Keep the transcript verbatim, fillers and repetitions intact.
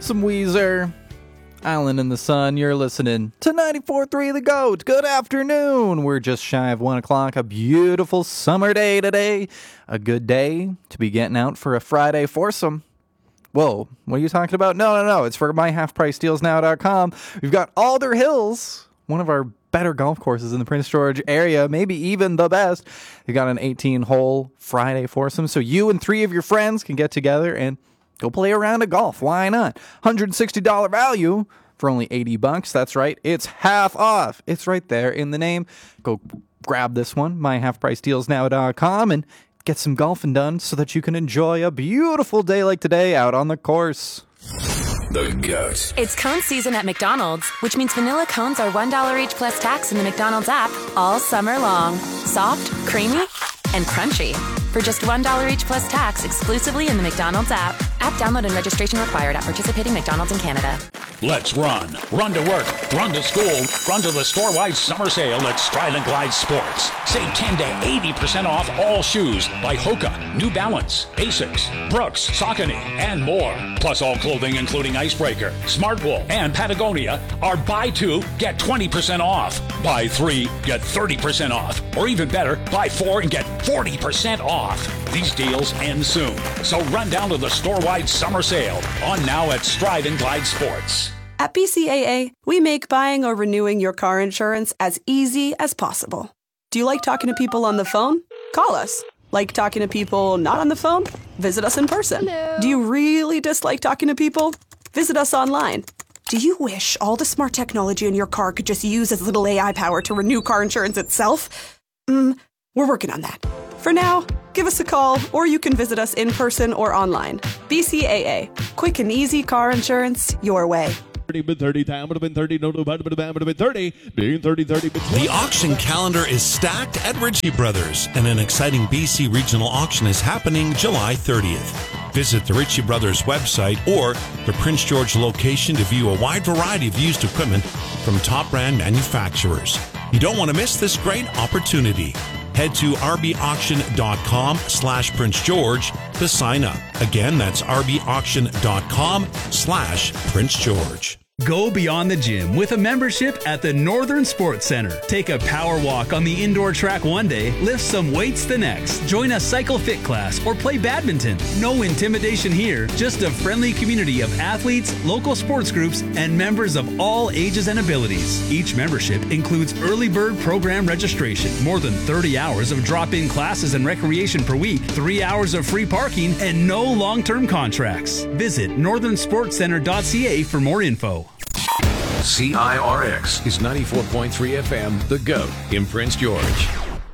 some Weezer. Island in the Sun, you're listening to ninety-four point three The Goat. Good afternoon. We're just shy of one o'clock. A beautiful summer day today. A good day to be getting out for a Friday foursome. Whoa, what are you talking about? No, no, no. It's for my half price deals now dot com. We've got Alder Hills, one of our better golf courses in the Prince George area, maybe even the best. You got an eighteen-hole Friday foursome, so you and three of your friends can get together and go play a round of golf. Why not? one hundred sixty dollars value for only eighty bucks. That's right. It's half off. It's right there in the name. Go grab this one, my half price deals now dot com, and get some golfing done so that you can enjoy a beautiful day like today out on the course. The Goat. It's cone season at McDonald's, which means vanilla cones are one dollar each plus tax in the McDonald's app all summer long. Soft, creamy, and crunchy. For just one dollar each plus tax exclusively in the McDonald's app. App download and registration required at participating McDonald's in Canada. Let's run. Run to work. Run to school. Run to the store-wide summer sale at Stride and Glide Sports. Save ten to eighty percent off all shoes by Hoka, New Balance, Asics, Brooks, Saucony, and more. Plus all clothing including Icebreaker, Smartwool, and Patagonia are buy two, get twenty percent off. Buy three, get thirty percent off. Or even better, buy four and get forty percent off. These deals end soon. So run down to the store-wide summer sale on now at Stride and Glide Sports. At B C A A, we make buying or renewing your car insurance as easy as possible. Do you like talking to people on the phone? Call us. Like talking to people not on the phone? Visit us in person. Hello. Do you really dislike talking to people? Visit us online. Do you wish all the smart technology in your car could just use as little A I power to renew car insurance itself? Mm, we're working on that. For now, give us a call, or you can visit us in person or online. B C A A. Quick and easy car insurance your way. thirty, time would have been thirty, no, no, would have been thirty, being thirty, thirty. The auction calendar is stacked at Ritchie Brothers, and an exciting B C regional auction is happening July thirtieth. Visit the Ritchie Brothers website or the Prince George location to view a wide variety of used equipment from top brand manufacturers. You don't want to miss this great opportunity. Head to rbauction.com slash Prince George to sign up. Again, that's rbauction.com slash Prince George. Go beyond the gym with a membership at the Northern Sports Center. Take a power walk on the indoor track one day, lift some weights the next. Join a cycle fit class or play badminton. No intimidation here, just a friendly community of athletes, local sports groups, and members of all ages and abilities. Each membership includes early bird program registration, more than thirty hours of drop-in classes and recreation per week, three hours of free parking, and no long-term contracts. Visit northern sports center dot c a for more info. C I R X is ninety-four point three F M, The Goat in Prince George.